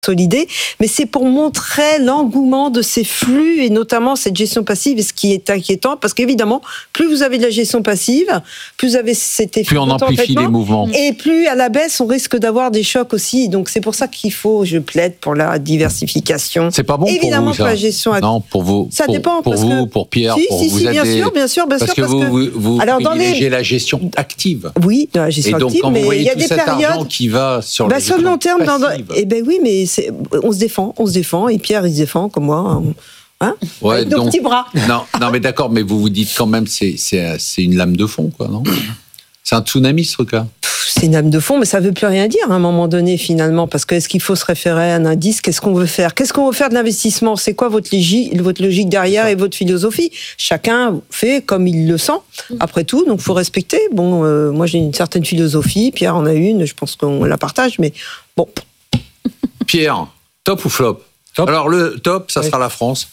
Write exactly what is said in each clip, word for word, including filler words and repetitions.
consolidé, mais c'est pour montrer l'engouement de ces flux et notamment cette gestion passive, et ce qui est inquiétant, parce qu'évidemment, plus vous avez de la gestion passive, plus vous avez cet effet plus on amplifie les mouvements, et plus à la baisse, on risque d'avoir des chocs aussi. Donc c'est pour ça qu'il faut, je plaide pour la diversification. C'est pas bon évidemment pour vous, ça. Pour la gestion active. Non, pour vous. Ça pour, dépend pour parce vous, que... pour Pierre, si, pour si, vous si, aider. bien sûr, bien sûr, bien parce sûr, que parce vous, que vous, vous alors, privilégiez les... la gestion active. Oui, la gestion et donc, active, quand mais vous voyez il y a tout des cet périodes argent qui va sur bah, les sur le long terme, dans... passives. eh ben oui, mais c'est... on se défend, on se défend, et Pierre il se défend comme moi, hein, ouais, avec nos donc, petits bras. Non, non, mais d'accord, mais vous vous dites quand même, c'est c'est c'est une lame de fond, quoi, non? C'est un tsunami, ce truc-là. C'est une lame de fond, mais ça ne veut plus rien dire à un moment donné, finalement, parce que est-ce qu'il faut se référer à un indice? Qu'est-ce qu'on veut faire? Qu'est-ce qu'on veut faire de l'investissement? C'est quoi votre logique, votre logique derrière et votre philosophie? Chacun fait comme il le sent, après tout, donc il faut respecter. Bon, euh, moi j'ai une certaine philosophie, Pierre en a une, je pense qu'on la partage, mais bon. Pierre, top ou flop? Top. Alors le top, ça oui. sera la France.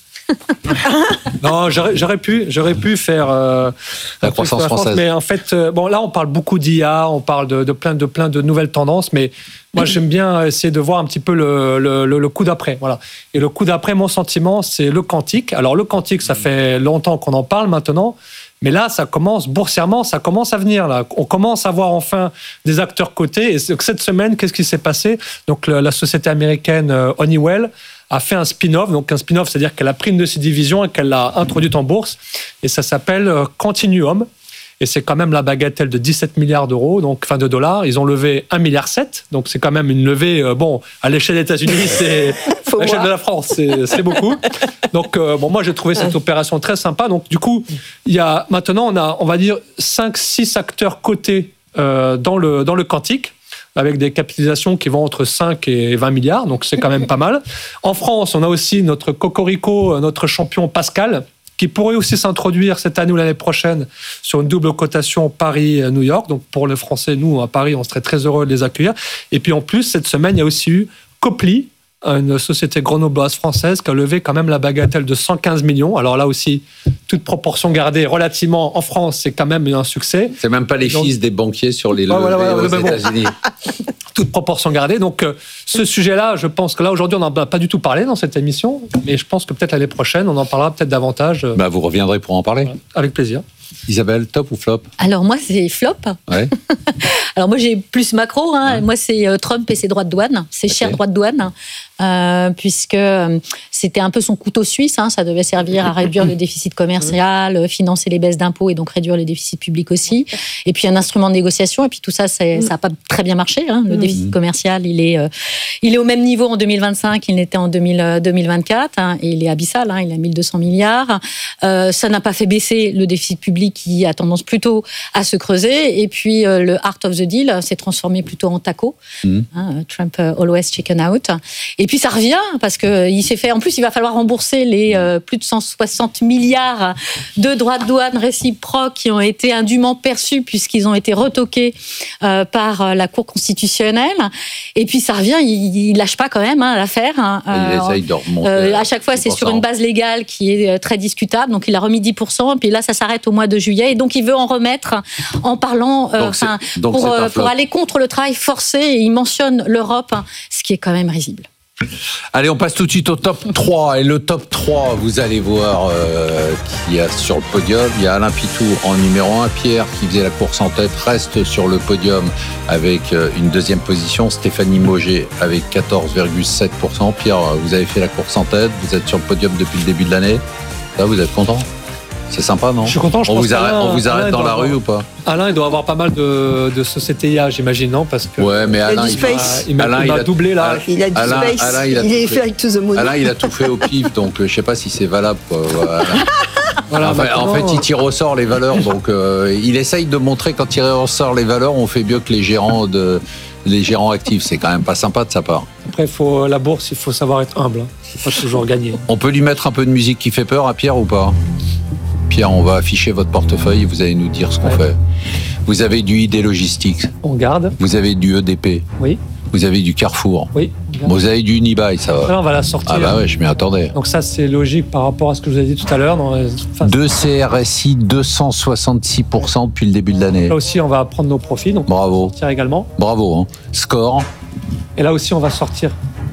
Non, j'aurais, j'aurais pu, j'aurais pu faire euh, la croissance la France, française. Mais en fait, euh, bon, là, on parle beaucoup d'I A, on parle de, de plein de plein de nouvelles tendances, mais moi, j'aime bien essayer de voir un petit peu le, le, le, le coup d'après, voilà. Et le coup d'après, mon sentiment, c'est le quantique. Alors, le quantique, ça fait longtemps qu'on en parle maintenant. Mais là, ça commence, boursièrement, ça commence à venir. Là. On commence à voir enfin des acteurs cotés. Et cette semaine, qu'est-ce qui s'est passé? Donc, la société américaine Honeywell a fait un spin-off. Donc, un spin-off, c'est-à-dire qu'elle a pris une de ses divisions et qu'elle l'a introduite en bourse. Et ça s'appelle Continuum. Et c'est quand même la bagatelle de dix-sept milliards d'euros, donc fin de dollars. Ils ont levé un virgule sept milliard. Donc, c'est quand même une levée, euh, bon, à l'échelle des États-Unis, c'est à l'échelle de la France, c'est, c'est beaucoup. Donc, euh, bon, moi, j'ai trouvé cette opération très sympa. Donc, du coup, il y a, maintenant, on a, on va dire, cinq six acteurs cotés euh, dans le, dans le quantique, avec des capitalisations qui vont entre cinq et vingt milliards. Donc, c'est quand même pas mal. En France, on a aussi notre cocorico, notre champion Pascal, qui pourrait aussi s'introduire cette année ou l'année prochaine sur une double cotation Paris-New York. Donc, pour les Français, nous, à Paris, on serait très heureux de les accueillir. Et puis, en plus, cette semaine, il y a aussi eu Copli, une société grenobloise française qui a levé quand même la bagatelle de cent quinze millions. Alors là aussi, toute proportion gardée, relativement en France, c'est quand même un succès. C'est même pas les Donc, fils des banquiers sur les levées ouais, voilà, aux voilà, États-Unis. Bon. Toute proportion gardée. Donc, euh, ce sujet-là, je pense que là, aujourd'hui, on n'en a pas du tout parlé dans cette émission, mais je pense que peut-être l'année prochaine, on en parlera peut-être davantage. Euh, bah, vous reviendrez pour en parler. Voilà, avec plaisir. Isabelle, top ou flop? Alors moi, c'est flop. Ouais. Alors moi, j'ai plus macro. Hein. Ouais. Moi, c'est Trump et ses droits de douane, ses okay. chers droits de douane, euh, puisque c'était un peu son couteau suisse. Hein. Ça devait servir à réduire le déficit commercial, financer les baisses d'impôts et donc réduire le déficit public aussi. Et puis un instrument de négociation. Et puis tout ça, c'est, ça n'a pas très bien marché. Hein. Le mmh. déficit commercial, il est, euh, il est au même niveau en deux mille vingt-cinq qu'il n'était en deux mille vingt-quatre. Hein. Et il est abyssal. Hein. Il a mille deux cents milliards. Euh, ça n'a pas fait baisser le déficit public qui a tendance plutôt à se creuser. Et puis, euh, le Art of the Deal s'est transformé plutôt en taco. Mmh. Hein, Trump uh, always chicken out. Et puis, ça revient parce qu'il s'est fait... En plus, il va falloir rembourser les euh, plus de cent soixante milliards de droits de douane réciproques qui ont été indûment perçus puisqu'ils ont été retoqués euh, par la Cour constitutionnelle. Et puis, ça revient. Il ne lâche pas quand même hein, l'affaire. Hein. Il euh, essaye de remonter. Euh, à chaque fois, c'est sur une base légale qui est très discutable. Donc, il a remis dix pour cent. Et puis là, ça s'arrête au mois de juillet. Et donc, il veut en remettre en parlant, euh, enfin, pour, euh, pour aller contre le travail forcé. Et il mentionne l'Europe, hein, ce qui est quand même risible. Allez, on passe tout de suite au top trois. Et le top trois, vous allez voir euh, qui y a sur le podium. Il y a Alain Pitou en numéro un. Pierre, qui faisait la course en tête, reste sur le podium avec euh, une deuxième position. Stéphanie Mauger avec quatorze virgule sept pour cent. Pierre, vous avez fait la course en tête. Vous êtes sur le podium depuis le début de l'année. Là, vous êtes content ? C'est sympa, non? Je suis content. Je on, pense vous arrête, Alain, on vous arrête Alain dans la rue avoir, ou pas? Alain, il doit avoir pas mal de, de sociétés I A, j'imagine, non? Parce que ouais, mais Alain, il, il, a, il m'a, Alain, il m'a il a doublé là. Il a du Alain, space. Alain, il, a il est fait, fait to the moon. Alain, il a tout fait au pif, donc euh, je sais pas si c'est valable. Quoi. Voilà. Voilà, enfin, en fait, il tire au sort les valeurs, donc euh, il essaye de montrer quand il tire au sort les valeurs, on fait mieux que les gérants de. Les gérants actifs, c'est quand même pas sympa de sa part. Après, faut, la bourse, il faut savoir être humble. Il faut pas toujours gagner. On peut lui mettre un peu de musique qui fait peur à Pierre ou pas? Pierre, on va afficher votre portefeuille et vous allez nous dire ce qu'on ouais. fait. Vous avez du I D Logistics. On garde. Vous avez du E D P. Oui. Vous avez du Carrefour. Oui. Vous avez du Unibail, ça va. Là, on va la sortir. Ah bah ouais, je m'y attendais. Donc ça, c'est logique par rapport à ce que je vous ai dit tout à l'heure. Dans les... enfin, deux C R S I, deux cent soixante-six pour cent depuis le début de l'année. Là aussi, on va prendre nos profits. Donc bravo. On va sortir également. Bravo. Hein. Score. Et là aussi, on va sortir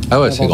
Ah ouais, c'est grand.